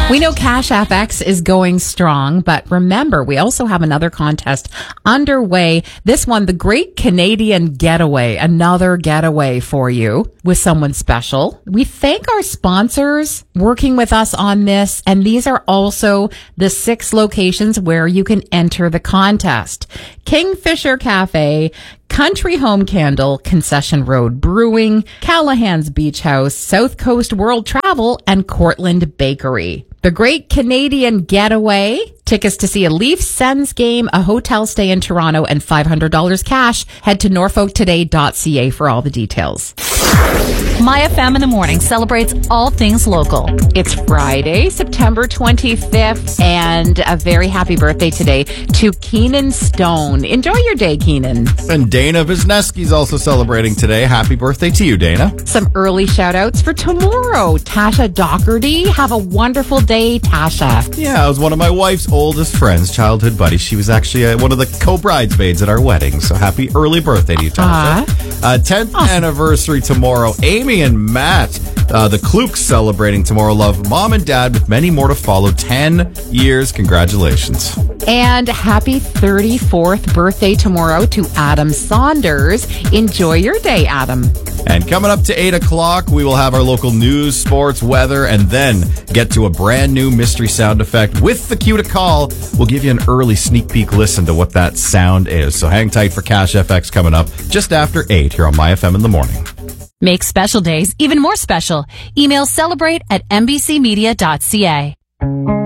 We know Cash FX is going strong, but remember, we also have another contest underway. This one, the Great Canadian Getaway, another getaway for you with someone special. We thank our sponsors working with us on this, and these are also the 6 locations where you can enter the contest. Kingfisher Cafe, Country Home Candle, Concession Road Brewing, Callahan's Beach House, South Coast World Travel, and Cortland Bakery. The Great Canadian Getaway, tickets to see a Leafs Sens game, a hotel stay in Toronto, and $500 cash. Head to norfolktoday.ca for all the details. My FM in the Morning celebrates all things local. It's Friday, September 25th, and a very happy birthday today to Keenan Stone. Enjoy your day, Keenan. And Dana Wisniewski's also celebrating today. Happy birthday to you, Dana. Some early shout-outs for tomorrow. Tasha Doherty. Have a wonderful day, Tasha. Yeah, I was one of my wife's oldest friends, childhood buddy. She was actually one of the co-bridesmaids at our wedding. So happy early birthday to you, Tasha. 10th anniversary tomorrow. Amy and Matt, the Klukes celebrating tomorrow. Love mom and dad with many more to follow. 10 years. Congratulations. And happy 34th birthday tomorrow to Adam Saunders. Enjoy your day, Adam. And coming up to 8 o'clock, we will have our local news, sports, weather, and then get to a brand new mystery sound effect with the cue to call. We'll give you an early sneak peek listen to what that sound is. So hang tight for Cash FX coming up just after 8 here on My FM in the Morning. Make special days even more special. Email celebrate@mbcmedia.ca.